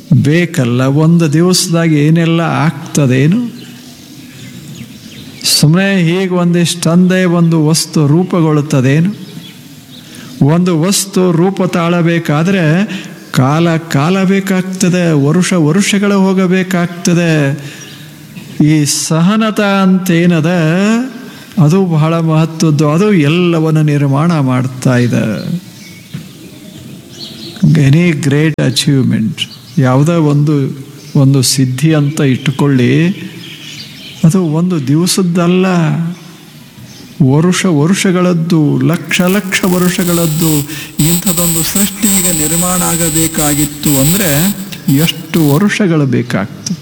ಬೇಕಲ್ಲ. ಒಂದು ದಿವಸದಾಗ ಏನೆಲ್ಲ ಆಗ್ತದೇನು? ಸುಮ್ಮನೆ ಹೀಗೆ ಒಂದಿಷ್ಟಂದೇ ಒಂದು ವಸ್ತು ರೂಪುಗೊಳ್ಳುತ್ತದೇನು? ಒಂದು ವಸ್ತು ರೂಪ ತಾಳಬೇಕಾದ್ರೆ ಕಾಲ ಬೇಕಾಗ್ತದೆ, ವರುಷಗಳು ಹೋಗಬೇಕಾಗ್ತದೆ. ಈ ಸಹನತ ಅಂತೇನದ ಅದು ಬಹಳ ಮಹತ್ವದ್ದು. ಅದು ಎಲ್ಲವನ್ನು ನಿರ್ಮಾಣ ಮಾಡ್ತಾ ಇದೆ. ಎನಿ ಗ್ರೇಟ್ ಅಚೀವ್ಮೆಂಟ್, ಯಾವುದೋ ಒಂದು ಸಿದ್ಧಿ ಅಂತ ಇಟ್ಟುಕೊಳ್ಳಿ, ಅದು ಒಂದು ದಿವಸದ್ದಲ್ಲ, ವರುಷಗಳದ್ದು, ಲಕ್ಷ ವರ್ಷಗಳದ್ದು. ಇಂಥದ್ದೊಂದು ಸೃಷ್ಟಿ ಈಗ ನಿರ್ಮಾಣ ಆಗಬೇಕಾಗಿತ್ತು ಅಂದರೆ ಎಷ್ಟು ವರ್ಷಗಳು ಬೇಕಾಗ್ತದೆ?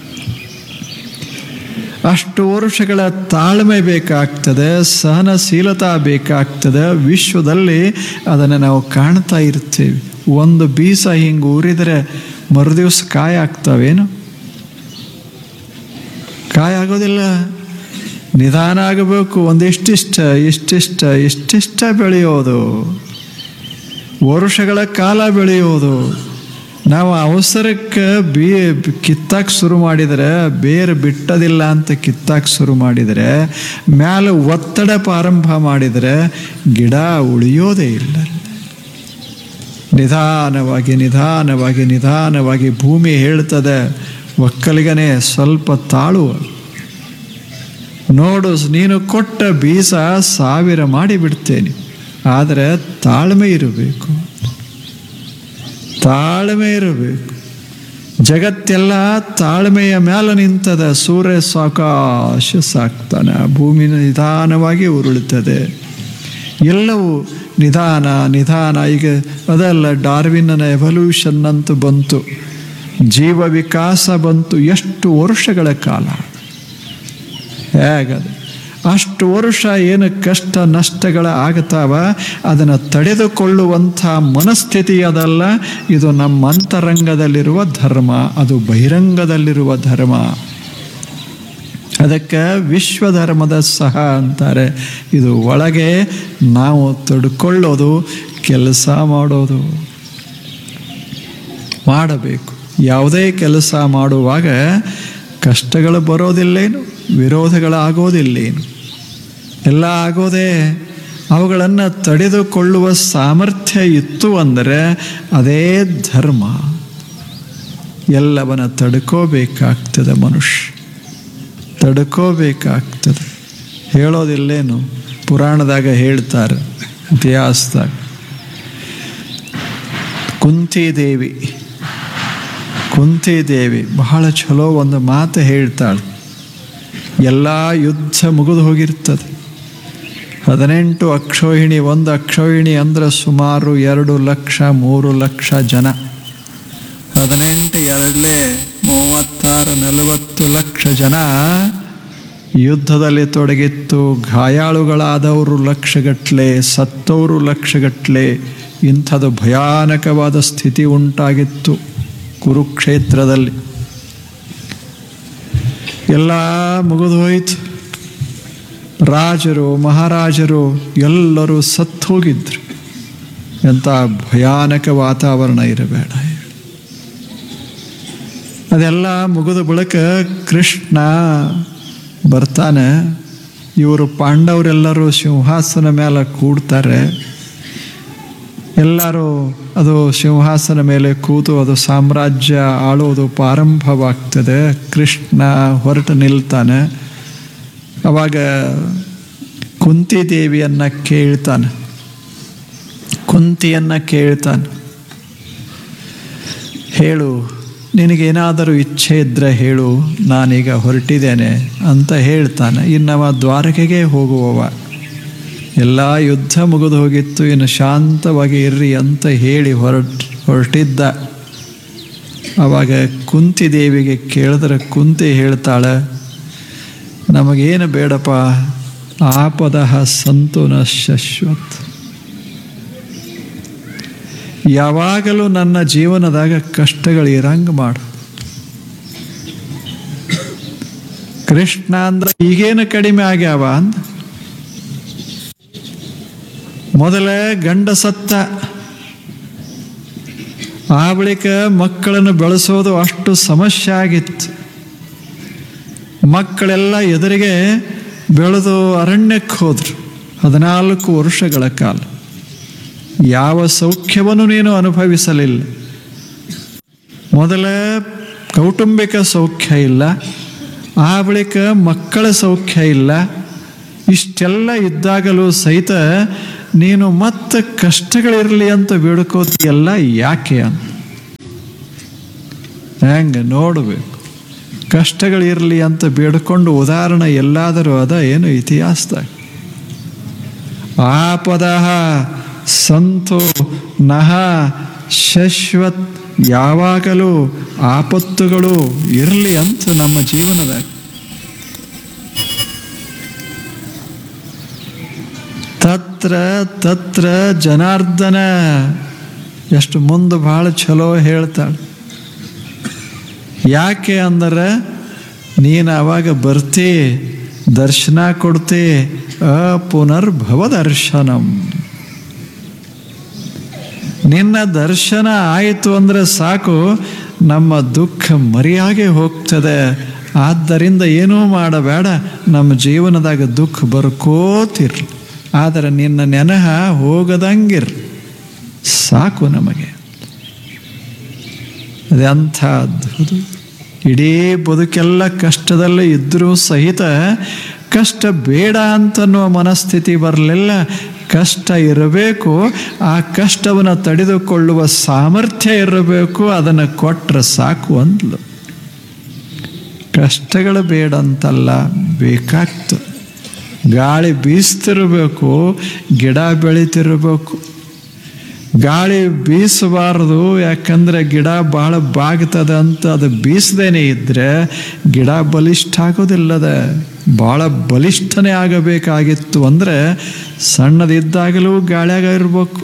ಅಷ್ಟು ವರ್ಷಗಳ ತಾಳ್ಮೆ ಬೇಕಾಗ್ತದೆ, ಸಹನಶೀಲತಾ ಬೇಕಾಗ್ತದೆ. ವಿಶ್ವದಲ್ಲಿ ಅದನ್ನು ನಾವು ಕಾಣ್ತಾ ಇರ್ತೀವಿ. ಒಂದು ಬೀಸ ಹಿಂಗೆ ಊರಿದರೆ ಮರುದಿವಸ ಕಾಯಿ ಆಗ್ತಾವೇನು? ಕಾಯಿ ಆಗೋದಿಲ್ಲ. ನಿಧಾನ ಆಗಬೇಕು. ಇಷ್ಟಿಷ್ಟ ಬೆಳೆಯೋದು, ವರ್ಷಗಳ ಕಾಲ ಬೆಳೆಯೋದು. ನಾವು ಅವಸರಕ್ಕೆ ಕಿತ್ತಾಕ್ ಶುರು ಮಾಡಿದರೆ, ಬೇರೆ ಬಿಟ್ಟದಿಲ್ಲ ಅಂತ ಕಿತ್ತಾಕ್ ಶುರು ಮಾಡಿದರೆ, ಮ್ಯಾಲೆ ಒತ್ತಡ ಪ್ರಾರಂಭ ಮಾಡಿದರೆ ಗಿಡ ಉಳಿಯೋದೇ ಇಲ್ಲ. ನಿಧಾನವಾಗಿ ಭೂಮಿ ಹೇಳ್ತದೆ, ಒಕ್ಕಲಿಗನೇ ಸ್ವಲ್ಪ ತಾಳುವ, ನೋಡು ನೀನು ಕೊಟ್ಟ ಬೀಜ 1000 ಮಾಡಿಬಿಡ್ತೇನೆ, ಆದರೆ ತಾಳ್ಮೆ ಇರಬೇಕು. ಜಗತ್ತೆಲ್ಲ ತಾಳ್ಮೆಯ ಮೇಲೆ ನಿಂತದ. ಸೂರ್ಯ ಸಾಕಾಶ ಸಾಕ್ತಾನೆ, ಭೂಮಿ ನಿಧಾನವಾಗಿ ಉರುಳುತ್ತದೆ. ಎಲ್ಲವೂ ನಿಧಾನ. ಈಗ ಅದಲ್ಲ, ಡಾರ್ವಿನ್ನ ಎವಲ್ಯೂಷನ್ ಅಂತೂ ಬಂತು, ಜೀವ ವಿಕಾಸ ಬಂತು. ಎಷ್ಟು ವರ್ಷಗಳ ಕಾಲ ಹೇಗದು? ಅಷ್ಟು ವರ್ಷ ಏನು ಕಷ್ಟ ನಷ್ಟಗಳ ಆಗ್ತಾವ, ಅದನ್ನು ತಡೆದುಕೊಳ್ಳುವಂಥ ಮನಸ್ಥಿತಿ ಅದಲ್ಲ. ಇದು ನಮ್ಮ ಅಂತರಂಗದಲ್ಲಿರುವ ಧರ್ಮ, ಅದು ಬಹಿರಂಗದಲ್ಲಿರುವ ಧರ್ಮ. ಅದಕ್ಕೆ ವಿಶ್ವಧರ್ಮದ ಸಹ ಅಂತಾರೆ. ಇದು ಒಳಗೆ ನಾವು ತಡ್ಕೊಳ್ಳೋದು, ಕೆಲಸ ಮಾಡಬೇಕು. ಯಾವುದೇ ಕೆಲಸ ಮಾಡುವಾಗ ಕಷ್ಟಗಳು ಬರೋದಿಲ್ಲೇನು, ವಿರೋಧಗಳಾಗೋದಿಲ್ಲೇನು? ಎಲ್ಲ ಆಗೋದೇ. ಅವುಗಳನ್ನು ತಡೆದುಕೊಳ್ಳುವ ಸಾಮರ್ಥ್ಯ ಇತ್ತು ಅಂದರೆ ಅದೇ ಧರ್ಮ. ಎಲ್ಲವನ್ನ ತಡ್ಕೋಬೇಕಾಗ್ತದೆ, ತಡ್ಕೋಬೇಕಾಗ್ತದೆ. ಹೇಳೋದಿಲ್ಲೇನು? ಪುರಾಣದಾಗ ಹೇಳ್ತಾರೆ, ಇತಿಹಾಸದಾಗ. ಕುಂತಿದೇವಿ ಬಹಳ ಚಲೋ ಒಂದು ಮಾತು ಹೇಳ್ತಾಳೆ. ಎಲ್ಲ ಯುದ್ಧ ಮುಗಿದು ಹೋಗಿರ್ತದೆ. 18 ಅಕ್ಷೋಹಿಣಿ. ಒಂದು ಅಕ್ಷೋಹಿಣಿ ಅಂದರೆ ಸುಮಾರು 2 ಲಕ್ಷ 3 ಲಕ್ಷ ಜನ. 18 2 36 40 ಲಕ್ಷ ಜನ ಯುದ್ಧದಲ್ಲಿ ತೊಡಗಿತ್ತು. ಗಾಯಾಳುಗಳಾದವರು ಲಕ್ಷಗಟ್ಟಲೆ, ಸತ್ತವರು ಲಕ್ಷಗಟ್ಟಲೆ. ಇಂಥದ್ದು ಭಯಾನಕವಾದ ಸ್ಥಿತಿ ಉಂಟಾಗಿತ್ತು ಕುರುಕ್ಷೇತ್ರದಲ್ಲಿ. ಎಲ್ಲ ಮುಗಿದು ಹೋಯಿತು. ರಾಜರು ಮಹಾರಾಜರು ಎಲ್ಲರೂ ಸತ್ತು ಹೋಗಿದ್ರು. ಎಂಥ ಭಯಾನಕ ವಾತಾವರಣ ಇರಬೇಡ. ಅದೆಲ್ಲ ಮುಗಿದ ಬಳಿಕ ಕೃಷ್ಣ ಬರ್ತಾನೆ. ಇವರು ಪಾಂಡವರೆಲ್ಲರೂ ಸಿಂಹಾಸನ ಮೇಲೆ ಕೂಡ್ತಾರೆ. ಎಲ್ಲರೂ ಅದು ಸಿಂಹಾಸನ ಮೇಲೆ ಕೂತು ಅದು ಸಾಮ್ರಾಜ್ಯ ಆಳೋದು ಪ್ರಾರಂಭವಾಗ್ತದೆ. ಕೃಷ್ಣ ಹೊರಟು ನಿಲ್ತಾನೆ. ಅವಾಗ ಕುಂತಿಯನ್ನು ಕೇಳ್ತಾನೆ, ಹೇಳು, ನಿನಗೇನಾದರೂ ಇಚ್ಛೆ ಇದ್ದರೆ ಹೇಳು, ನಾನೀಗ ಹೊರಟಿದ್ದೇನೆ ಅಂತ ಹೇಳ್ತಾನೆ. ಇನ್ನವ ದ್ವಾರಕೆಗೆ ಹೋಗುವವ. ಎಲ್ಲ ಯುದ್ಧ ಮುಗಿದು ಹೋಗಿತ್ತು, ಇನ್ನು ಶಾಂತವಾಗಿ ಇರ್ರಿ ಅಂತ ಹೇಳಿ ಹೊರಟಿದ್ದ. ಆವಾಗ ಕುಂತಿದೇವಿಗೆ ಕೇಳಿದ್ರೆ ಕುಂತಿ ಹೇಳ್ತಾಳೆ, ನಮಗೇನು ಬೇಡಪ್ಪ, ಆಪದಃ ಸಂತು ನ ಶಶ್ವತ್. ಯಾವಾಗಲೂ ನನ್ನ ಜೀವನದಾಗ ಕಷ್ಟಗಳು ಇರಂಗೆ ಮಾಡು. ಕೃಷ್ಣ ಅಂದ್ರೆ ಈಗೇನು ಕಡಿಮೆ ಆಗ್ಯಾವ ಅಂದ. ಮೊದಲೇ ಗಂಡ ಸತ್ತ, ಆ ಬಳಿಕ ಮಕ್ಕಳನ್ನು ಬೆಳೆಸೋದು ಅಷ್ಟು ಸಮಸ್ಯೆ ಆಗಿತ್ತು. ಮಕ್ಕಳೆಲ್ಲ ಎದುರಿಗೆ ಬೆಳೆದು ಅರಣ್ಯಕ್ಕೆ ಹೋದರು 14 ವರ್ಷಗಳ ಕಾಲ. ಯಾವ ಸೌಖ್ಯವನ್ನು ನೀನು ಅನುಭವಿಸಲಿಲ್ಲ. ಮೊದಲ ಕೌಟುಂಬಿಕ ಸೌಖ್ಯ ಇಲ್ಲ, ಆ ಬಳಿಕ ಮಕ್ಕಳ ಸೌಖ್ಯ ಇಲ್ಲ. ಇಷ್ಟೆಲ್ಲ ಇದ್ದಾಗಲೂ ಸಹಿತ ನೀನು ಮತ್ತೆ ಕಷ್ಟಗಳಿರಲಿ ಅಂತ ಬೇಡ್ಕೋತಿಯಲ್ಲ, ಯಾಕೆ ಅಂತ ಹೆಂಗೆ ನೋಡಬೇಕು. ಕಷ್ಟಗಳಿರಲಿ ಅಂತ ಬೇಡ್ಕೊಂಡು ಉದಾಹರಣೆ ಎಲ್ಲಾದರೂ ಅದ ಏನು ಇತಿಹಾಸದಾಗ? ಆಪದ ಸಂತೋ ನಹ ಶಶ್ವತ್, ಯಾವಾಗಲೂ ಆಪತ್ತುಗಳು ಇರಲಿ ಅಂತ ನಮ್ಮ ಜೀವನದಾಗ. ತತ್ರ ತತ್ರ ಜನಾರ್ದನ ಎಷ್ಟು ಮುಂದೆ ಭಾಳ ಚಲೋ ಹೇಳ್ತಾಳೆ. ಯಾಕೆ ಅಂದರೆ ನೀನು ಅವಾಗ ಬರ್ತಿ, ದರ್ಶನ ಕೊಡ್ತಿ, ಪುನರ್ಭವ ದರ್ಶನಂ. ನಿನ್ನ ದರ್ಶನ ಆಯಿತು ಅಂದರೆ ಸಾಕು, ನಮ್ಮ ದುಃಖ ಮರೆಯಾಗೆ ಹೋಗ್ತದೆ. ಆದ್ದರಿಂದ ಏನೂ ಮಾಡಬೇಡ, ನಮ್ಮ ಜೀವನದಾಗ ದುಃಖ ಬರ್ಕೋತಿರ್ಲಿ, ಆದರೆ ನಿನ್ನ ನೆನಹ ಹೋಗದಂಗಿರ್ ಸಾಕು ನಮಗೆ. ಅದೆಂಥ ಅದ್ಭುತ. ಇಡೀ ಬದುಕೆಲ್ಲ ಕಷ್ಟದಲ್ಲೇ ಇದ್ದರೂ ಸಹಿತ ಕಷ್ಟ ಬೇಡ ಅಂತನ್ನುವ ಮನಸ್ಥಿತಿ ಬರಲಿಲ್ಲ. ಕಷ್ಟ ಇರಬೇಕು, ಆ ಕಷ್ಟವನ್ನು ತಡೆದುಕೊಳ್ಳುವ ಸಾಮರ್ಥ್ಯ ಇರಬೇಕು, ಅದನ್ನು ಕೊಟ್ಟರೆ ಸಾಕು ಅಂದ್ಲು. ಕಷ್ಟಗಳು ಬೇಡ ಅಂತಲ್ಲ, ಬೇಕಾಗ್ತು. ಗಾಳಿ ಬೀಸ್ತಿರಬೇಕು, ಗಿಡ ಬೆಳೀತಿರಬೇಕು. ಗಾಳಿ ಬೀಸಬಾರದು, ಯಾಕಂದರೆ ಗಿಡ ಭಾಳ ಬಾಗ್ತದೆ ಅಂತ ಅದು ಬೀಸದೇನೆ ಇದ್ದರೆ ಗಿಡ ಬಲಿಷ್ಠ ಆಗೋದಿಲ್ಲದ. ಭಾಳ ಬಲಿಷ್ಠನೇ ಆಗಬೇಕಾಗಿತ್ತು ಅಂದರೆ ಸಣ್ಣದಿದ್ದಾಗಲೂ ಗಾಳಿಯಾಗ ಇರಬೇಕು.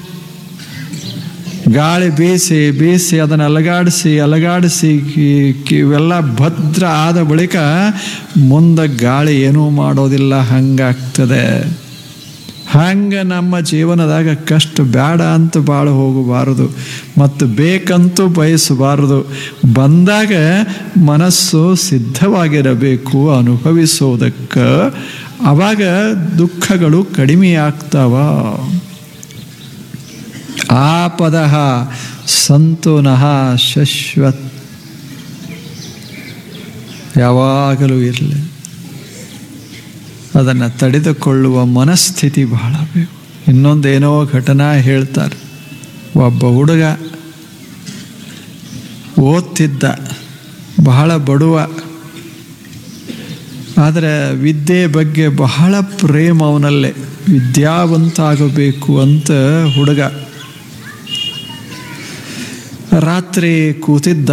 ಗಾಳಿ ಬೀಸಿ ಬೀಸಿ ಅದನ್ನು ಅಲಗಾಡಿಸಿ ಇವೆಲ್ಲ ಭದ್ರ ಆದ ಬಳಿಕ ಮುಂದೆ ಗಾಳಿ ಏನೂ ಮಾಡೋದಿಲ್ಲ, ಹಂಗಾಗ್ತದೆ. ಹಂಗೆ ನಮ್ಮ ಜೀವನದಾಗ ಕಷ್ಟ ಬೇಡ ಅಂತ ಭಾಳ ಹೋಗಬಾರದು ಮತ್ತು ಬೇಕಂತೂ ಬಯಸಬಾರದು. ಬಂದಾಗ ಮನಸ್ಸು ಸಿದ್ಧವಾಗಿರಬೇಕು ಅನುಭವಿಸೋದಕ್ಕೆ. ಆವಾಗ ದುಃಖಗಳು ಕಡಿಮೆ ಆಗ್ತಾವ. ಆಪದ ಸಂತೋನಃ ಶಶ್ವತ್, ಯಾವಾಗಲೂ ಇರಲಿ. ಅದನ್ನು ತಡೆದುಕೊಳ್ಳುವ ಮನಸ್ಥಿತಿ ಬಹಳ ಬೇಕು. ಇನ್ನೊಂದೇನೋ ಘಟನಾ ಹೇಳ್ತಾರೆ. ಒಬ್ಬ ಹುಡುಗ ಓದ್ತಿದ್ದ, ಬಹಳ ಬಡವ, ಆದರೆ ವಿದ್ಯೆ ಬಗ್ಗೆ ಬಹಳ ಪ್ರೇಮ ಅವನಲ್ಲೇ. ವಿದ್ಯಾವಂತ ಆಗಬೇಕು ಅಂತ ಹುಡುಗ ರಾತ್ರಿ ಕೂತಿದ್ದ.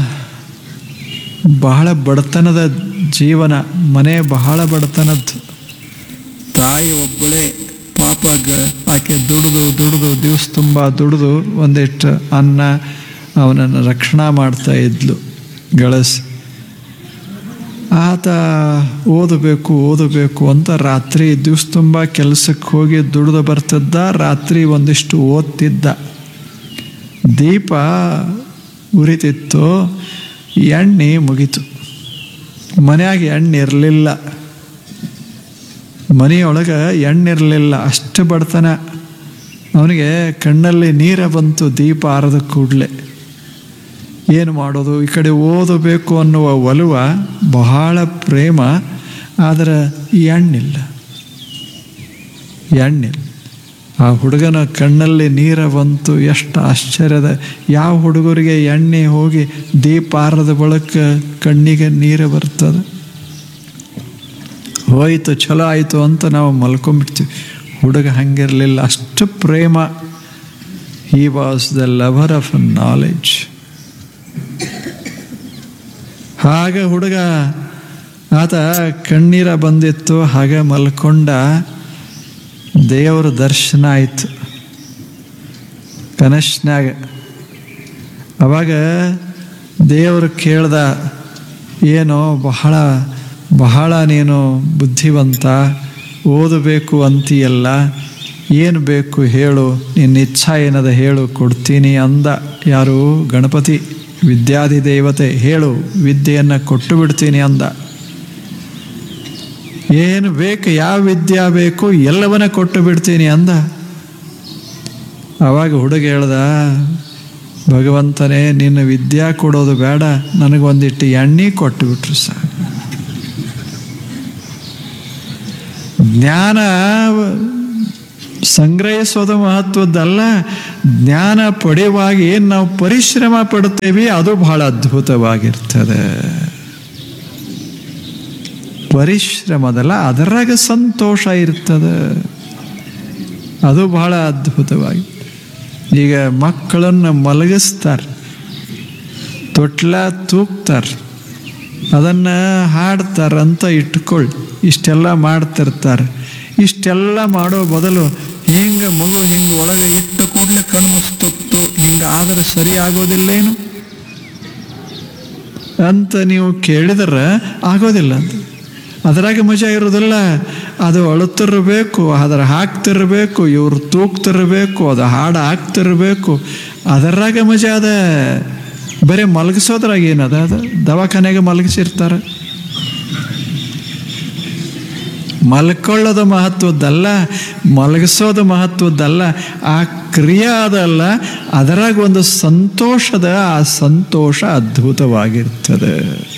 ಬಹಳ ಬಡತನದ ಜೀವನ, ಮನೆ ಬಹಳ ಬಡತನದ್ದು. ತಾಯಿ ಒಬ್ಬಳೇ ಪಾಪ, ಆಕೆ ದುಡಿದು ದಿವಸ ತುಂಬ ದುಡಿದು ಒಂದಿಷ್ಟು ಅನ್ನ ಅವನನ್ನು ರಕ್ಷಣಾ ಮಾಡ್ತಾ ಇದ್ಲು ಗಳಿಸಿ. ಆತ ಓದಬೇಕು ಅಂತ ರಾತ್ರಿ ದಿವಸ ತುಂಬ ಕೆಲಸಕ್ಕೆ ಹೋಗಿ ದುಡಿದು ಬರ್ತಿದ್ದ. ರಾತ್ರಿ ಒಂದಿಷ್ಟು ಓದ್ತಿದ್ದ. ದೀಪ ಉರಿತಿತ್ತು, ಎಣ್ಣೆ ಮುಗಿತು. ಮನೆಯಾಗ ಎಣ್ಣೆ ಇರಲಿಲ್ಲ, ಮನೆಯೊಳಗೆ ಎಣ್ಣಿರಲಿಲ್ಲ, ಅಷ್ಟು ಬಡತನ. ಅವನಿಗೆ ಕಣ್ಣಲ್ಲಿ ನೀರ ಬಂತು ದೀಪ ಆರದ ಕೂಡಲೇ. ಏನು ಮಾಡೋದು? ಈ ಕಡೆ ಓದಬೇಕು ಅನ್ನುವ ಒಲವ, ಬಹಳ ಪ್ರೇಮ, ಆದರೆ ಎಣ್ಣಿಲ್ಲ. ಆ ಹುಡುಗನ ಕಣ್ಣಲ್ಲಿ ನೀರ ಬಂತು. ಎಷ್ಟು ಆಶ್ಚರ್ಯದ! ಯಾವ ಹುಡುಗರಿಗೆ ಎಣ್ಣೆ ಹೋಗಿ ದೀಪ ಆರದ ಬಳಕ ಕಣ್ಣಿಗೆ ನೀರು ಬರ್ತದೆ? ಹೋಯ್ತು, ಚಲೋ ಆಯಿತು ಅಂತ ನಾವು ಮಲ್ಕೊಂಡ್ಬಿಡ್ತೀವಿ. ಹುಡುಗ ಹಂಗಿರಲಿಲ್ಲ, ಅಷ್ಟು ಪ್ರೇಮ. He was the lover of knowledge. ಹಾಗೆ ಹುಡುಗ, ಆತ ಕಣ್ಣೀರ ಬಂದಿತ್ತು, ಹಾಗೆ ಮಲ್ಕೊಂಡ. ದೇವರ ದರ್ಶನ ಆಯಿತು ಕನಸ್ನಾಗ. ಅವಾಗ ದೇವರು ಕೇಳ್ದ, ಏನೋ ಬಹಳ ನೀನು ಬುದ್ಧಿವಂತ, ಓದಬೇಕು ಅಂತೀಯಲ್ಲ, ಏನು ಬೇಕು ಹೇಳು, ನಿನ್ನ ಇಚ್ಛಾ ಏನದ ಹೇಳು, ಕೊಡ್ತೀನಿ ಅಂದ. ಯಾರು? ಗಣಪತಿ, ವಿದ್ಯಾಧಿ ದೇವತೆ. ಹೇಳು, ವಿದ್ಯೆಯನ್ನು ಕೊಟ್ಟು ಬಿಡ್ತೀನಿ ಅಂದ. ಏನು ಬೇಕು, ಯಾವ ವಿದ್ಯಾ ಬೇಕು, ಎಲ್ಲವನ್ನ ಕೊಟ್ಟು ಬಿಡ್ತೀನಿ ಅಂದ. ಆವಾಗ ಹುಡುಗ ಹೇಳ್ದ, ಭಗವಂತನೇ, ನಿನ್ನ ವಿದ್ಯಾ ಕೊಡೋದು ಬೇಡ, ನನಗೊಂದಿಟ್ಟು ಎಣ್ಣೆ ಕೊಟ್ಟು ಬಿಟ್ರು ಸಾಕು. ಜ್ಞಾನ ಸಂಗ್ರಹಿಸೋದು ಮಹತ್ವದ್ದಲ್ಲ, ಜ್ಞಾನ ಪಡೆಯುವಾಗ ಏನು ನಾವು ಪರಿಶ್ರಮ ಪಡ್ತೇವೆ ಅದು ಬಹಳ ಅದ್ಭುತವಾಗಿರ್ತದೆ. ಪರಿಶ್ರಮದಲ್ಲ, ಅದರಾಗ ಸಂತೋಷ ಇರ್ತದೆ, ಅದು ಬಹಳ ಅದ್ಭುತವಾಗಿ. ಈಗ ಮಕ್ಕಳನ್ನು ಮಲಗಿಸ್ತಾರೆ, ತೊಟ್ಲ ತೂಗ್ತಾರೆ, ಅದನ್ನು ಹಾಡ್ತಾರಂತ ಇಟ್ಕೊಳ್ಳಿ. ಇಷ್ಟೆಲ್ಲ ಮಾಡ್ತಿರ್ತಾರೆ. ಇಷ್ಟೆಲ್ಲ ಮಾಡೋ ಬದಲು ಹಿಂಗೆ ಮಗು ಹಿಂಗೆ ಒಳಗೆ ಇಟ್ಟ ಕೂಡಲೇ ಕಣ್ಣು ಮುಚ್ಚಿತ್ತು, ಹಿಂಗೆ ಆದರೆ ಸರಿ ಆಗೋದಿಲ್ಲೇನು ಅಂತ ನೀವು ಕೇಳಿದ್ರೆ ಆಗೋದಿಲ್ಲ ಅಂತ. ಅದರಾಗ ಮಜಾ ಇರೋದಿಲ್ಲ. ಅದು ಅಳುತ್ತಿರಬೇಕು, ಅದರ ಹಾಕ್ತಿರ್ಬೇಕು, ಇವ್ರು ತೂಗ್ತಿರ್ಬೇಕು, ಅದು ಹಾಡು ಹಾಕ್ತಿರ್ಬೇಕು, ಅದರಾಗ ಮಜಾ ಅದ. ಬರೀ ಮಲಗಿಸೋದ್ರಾಗ ಏನದ? ಅದು ದವಾಖಾನೆಗೆ ಮಲಗಿಸಿರ್ತಾರೆ. ಮಲ್ಕೊಳ್ಳೋದು ಮಹತ್ವದ್ದಲ್ಲ, ಮಲಗಿಸೋದು ಮಹತ್ವದ್ದಲ್ಲ, ಆ ಕ್ರಿಯೆ ಅದಲ್ಲ, ಅದರಾಗ ಒಂದು ಸಂತೋಷದ, ಆ ಸಂತೋಷ ಅದ್ಭುತವಾಗಿರ್ತದೆ,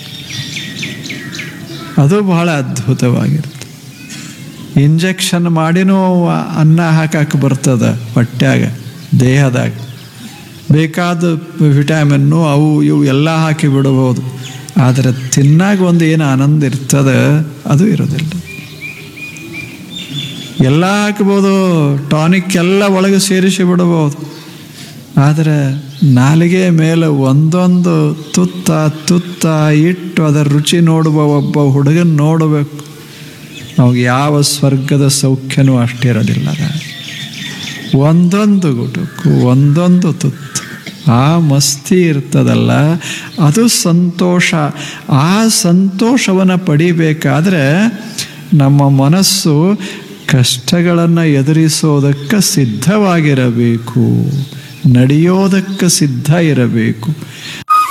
ಅದು ಬಹಳ ಅದ್ಭುತವಾಗಿರ್ತದೆ. ಇಂಜೆಕ್ಷನ್ ಮಾಡಿನೂ ಅನ್ನ ಹಾಕಕ್ಕೆ ಬರ್ತದೆ ಹೊಟ್ಯಾಗ, ದೇಹದಾಗ ಬೇಕಾದ ವಿಟಾಮಿನ್ನು ಅವು ಇವು ಎಲ್ಲ ಹಾಕಿ ಬಿಡಬಹುದು. ಆದರೆ ತಿನ್ನಾಗ ಒಂದು ಏನು ಆನಂದ ಇರ್ತದೆ ಅದು ಇರೋದಿಲ್ಲ. ಎಲ್ಲ ಹಾಕ್ಬೋದು, ಟಾನಿಕ್ ಎಲ್ಲ ಒಳಗೆ ಸೇರಿಸಿ ಬಿಡಬಹುದು. ಆದರೆ ನಾಲಿಗೆ ಮೇಲೆ ಒಂದೊಂದು ತುತ್ತ ತುತ್ತ ಇಟ್ಟು ಅದರ ರುಚಿ ನೋಡುವ ಒಬ್ಬ ಹುಡುಗನ ನೋಡಬೇಕು. ಅವಾಗ ಯಾವ ಸ್ವರ್ಗದ ಸೌಖ್ಯನೂ ಅಷ್ಟಿರೋದಿಲ್ಲ. ಒಂದೊಂದು ಗುಟುಕು, ಒಂದೊಂದು ತುತ್ತು, ಆ ಮಸ್ತಿ ಇರ್ತದಲ್ಲ, ಅದು ಸಂತೋಷ. ಆ ಸಂತೋಷವನ್ನು ಪಡಿಬೇಕಾದ್ರೆ ನಮ್ಮ ಮನಸ್ಸು ಕಷ್ಟಗಳನ್ನು ಎದುರಿಸೋದಕ್ಕೆ ಸಿದ್ಧವಾಗಿರಬೇಕು, ನಡೆಯೋದಕ್ಕೆ ಸಿದ್ಧ ಇರಬೇಕು.